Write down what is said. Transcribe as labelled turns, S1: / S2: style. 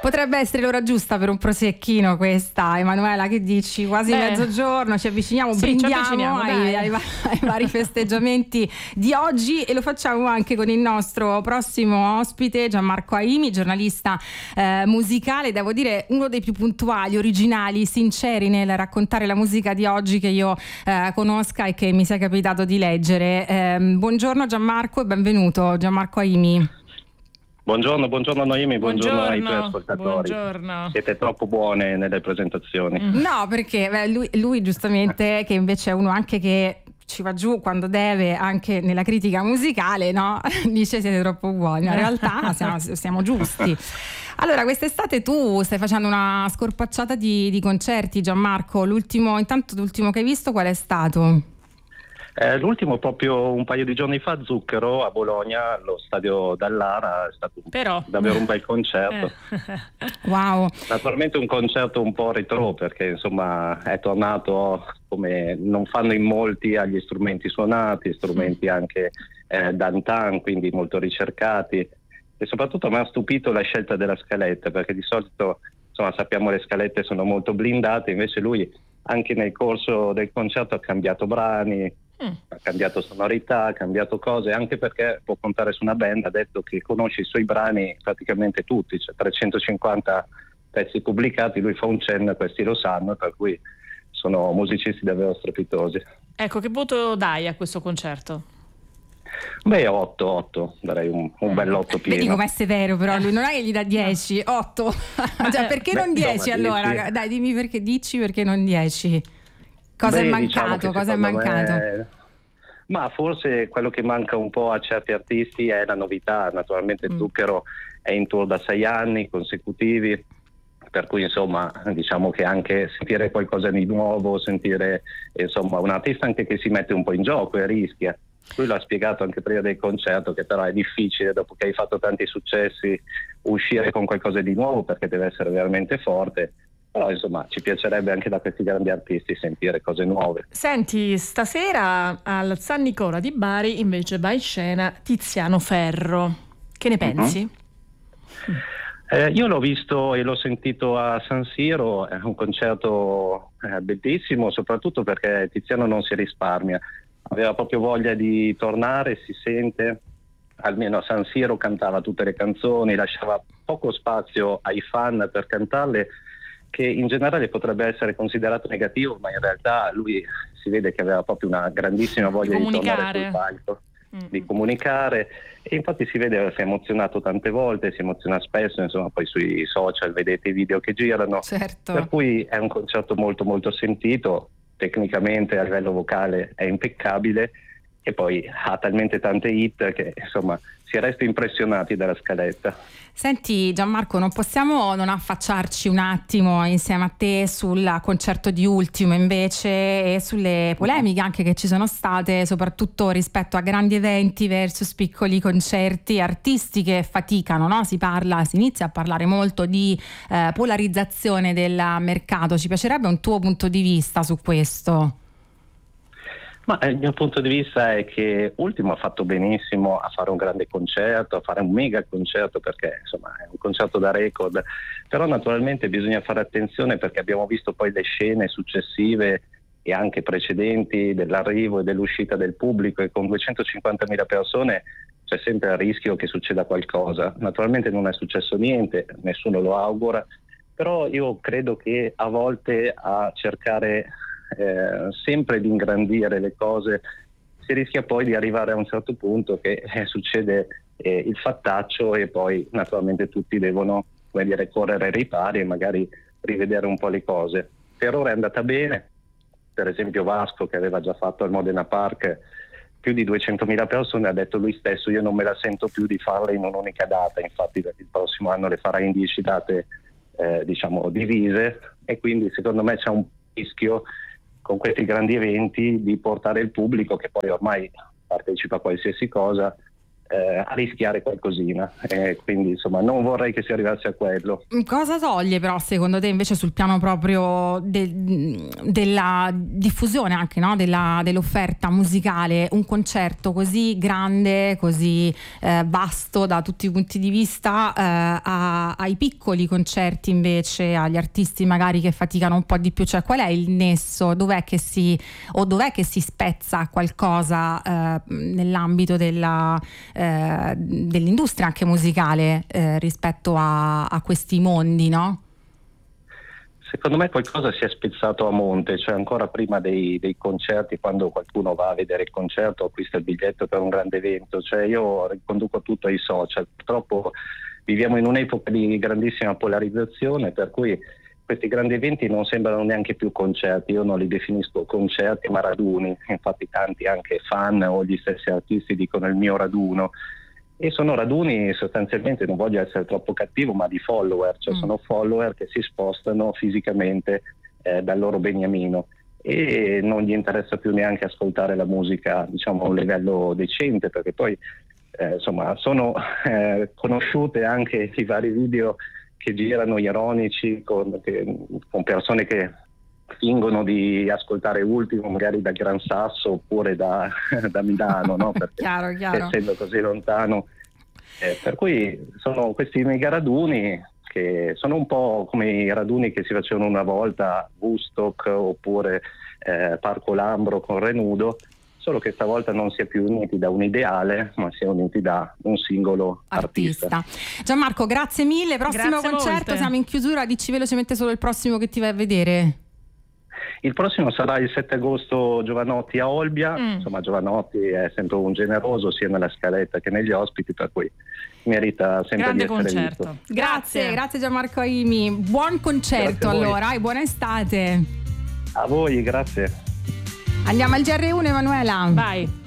S1: Potrebbe essere l'ora giusta per un prosecchino questa, Emanuela, che dici? Quasi mezzogiorno, ci avviciniamo, brindiamo ai vari festeggiamenti di oggi, e lo facciamo anche con il nostro prossimo ospite, Gianmarco Aimi, giornalista musicale, devo dire uno dei più puntuali, originali, sinceri nel raccontare la musica di oggi che io conosca e che mi sia capitato di leggere. Buongiorno Gianmarco e benvenuto, Gianmarco Aimi.
S2: Buongiorno Noemi, buongiorno ai tuoi ascoltatori.
S3: Buongiorno.
S2: Siete troppo buone nelle presentazioni.
S1: No, perché lui giustamente, che invece è uno anche che ci va giù quando deve, anche nella critica musicale, no? Dice siete troppo buoni. In realtà siamo giusti. Allora, quest'estate tu stai facendo una scorpacciata di concerti, Gianmarco. L'ultimo che hai visto qual è stato?
S2: L'ultimo proprio un paio di giorni fa, Zucchero a Bologna, allo stadio Dallara, è stato davvero un bel concerto.
S1: Wow.
S2: Naturalmente un concerto un po' retro, perché insomma è tornato come non fanno in molti agli strumenti suonati, strumenti anche d'antan, quindi molto ricercati, e soprattutto mi ha stupito la scelta della scaletta, perché di solito insomma sappiamo le scalette sono molto blindate, invece lui anche nel corso del concerto ha cambiato brani, ha cambiato sonorità, ha cambiato cose, anche perché può contare su una band, ha detto che conosce i suoi brani praticamente tutti, cioè 350 pezzi pubblicati, lui fa un cenno, questi lo sanno, per cui sono musicisti davvero strepitosi.
S3: Ecco, che voto dai a questo concerto?
S2: Beh, 8, darei un bel 8 pieno.
S1: Vedi com'è severo, però lui non è che gli dà 10, 8. Cioè, perché non 10 allora? 10. Dai, dimmi perché non 10? Cosa è mancato?
S2: Diciamo
S1: cosa è mancato?
S2: Ma forse quello che manca un po' a certi artisti è la novità. Naturalmente Zucchero è in tour da 6 anni consecutivi, per cui insomma diciamo che anche sentire qualcosa di nuovo, sentire insomma un artista anche che si mette un po' in gioco e rischia. Lui l'ha spiegato anche prima del concerto che però è difficile, dopo che hai fatto tanti successi, uscire con qualcosa di nuovo, perché deve essere veramente forte. Però insomma ci piacerebbe anche da questi grandi artisti sentire cose nuove.
S3: Senti, stasera al San Nicola di Bari invece va in scena Tiziano Ferro. Che ne pensi?
S2: Io l'ho visto e l'ho sentito a San Siro, è un concerto bellissimo, soprattutto perché Tiziano non si risparmia, aveva proprio voglia di tornare, si sente, almeno a San Siro cantava tutte le canzoni, lasciava poco spazio ai fan per cantarle, che in generale potrebbe essere considerato negativo, ma in realtà lui si vede che aveva proprio una grandissima voglia di tornare sul palco, di comunicare, e infatti si vede che si è emozionato tante volte, si emoziona spesso, insomma poi sui social vedete i video che girano,
S1: certo.
S2: Per cui è un concerto molto molto sentito, tecnicamente a livello vocale è impeccabile, e poi ha talmente tante hit che insomma si resta impressionati dalla scaletta.
S1: Senti Gianmarco, non possiamo non affacciarci un attimo insieme a te sul concerto di Ultimo invece, e sulle polemiche anche che ci sono state, soprattutto rispetto a grandi eventi versus piccoli concerti, artisti che faticano, no? Si inizia a parlare molto di polarizzazione del mercato. Ci piacerebbe un tuo punto di vista su questo?
S2: Ma il mio punto di vista è che Ultimo ha fatto benissimo a fare un grande concerto, a fare un mega concerto, perché insomma è un concerto da record, però naturalmente bisogna fare attenzione, perché abbiamo visto poi le scene successive e anche precedenti dell'arrivo e dell'uscita del pubblico, e con 250.000 persone c'è sempre il rischio che succeda qualcosa. Naturalmente non è successo niente, nessuno lo augura, però io credo che a volte a cercare sempre di ingrandire le cose si rischia poi di arrivare a un certo punto che succede il fattaccio, e poi naturalmente tutti devono, come dire, correre ai ripari e magari rivedere un po' le cose. Per ora è andata bene, per esempio Vasco, che aveva già fatto al Modena Park più di 200.000 persone, ha detto lui stesso: io non me la sento più di farle in un'unica data, infatti il prossimo anno le farà in 10 date diciamo divise, e quindi secondo me c'è un rischio con questi grandi eventi di portare il pubblico, che poi ormai partecipa a qualsiasi cosa, a rischiare qualcosina, quindi insomma non vorrei che si arrivasse a quello.
S1: Cosa toglie però secondo te invece sul piano proprio della diffusione anche, no? dell'offerta musicale, un concerto così grande, così vasto da tutti i punti di vista, ai piccoli concerti invece, agli artisti magari che faticano un po' di più, cioè qual è il nesso, dov'è che si spezza qualcosa nell'ambito dell'industria anche musicale rispetto a questi mondi, no?
S2: Secondo me qualcosa si è spezzato a monte, cioè ancora prima dei concerti, quando qualcuno va a vedere il concerto, acquista il biglietto per un grande evento, cioè io riconduco tutto ai social. Purtroppo viviamo in un'epoca di grandissima polarizzazione, per cui questi grandi eventi non sembrano neanche più concerti, io non li definisco concerti ma raduni, infatti tanti anche fan o gli stessi artisti dicono il mio raduno, e sono raduni sostanzialmente, non voglio essere troppo cattivo, ma di follower, cioè sono follower che si spostano fisicamente dal loro beniamino e non gli interessa più neanche ascoltare la musica, diciamo, a un livello decente, perché poi insomma sono conosciute anche i vari video che girano ironici con persone che fingono di ascoltare Ultimo magari da Gran Sasso oppure da Milano, no? Perché
S1: chiaro.
S2: essendo così lontano, per cui sono questi mega raduni che sono un po' come i raduni che si facevano una volta, Woodstock oppure Parco Lambro con Renudo, solo che stavolta non si è più uniti da un ideale, ma si è uniti da un singolo artista.
S1: Gianmarco, grazie mille. Prossimo concerto,
S3: molte.
S1: Siamo in chiusura, dici velocemente solo il prossimo che ti vai a vedere.
S2: Il prossimo sarà il 7 agosto Jovanotti a Olbia, insomma Jovanotti è sempre un generoso sia nella scaletta che negli ospiti, per cui merita sempre
S3: grande
S2: di essere
S3: concerto.
S2: visto.
S1: Grazie Gianmarco Aimi, buon concerto allora e buona estate.
S2: A voi, grazie.
S1: Andiamo al GR1, Emanuela.
S3: Vai.